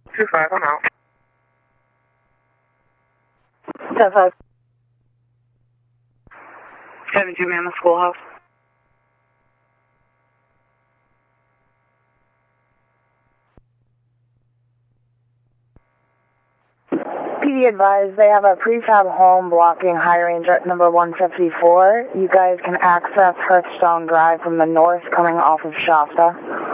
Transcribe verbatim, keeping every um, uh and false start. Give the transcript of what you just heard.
two five, I'm out. ten five. seventy-two Mammoth Schoolhouse. P D advised they have a prefab home blocking high range at number one fifty-four. You guys can access Hearthstone Drive from the north coming off of Shasta.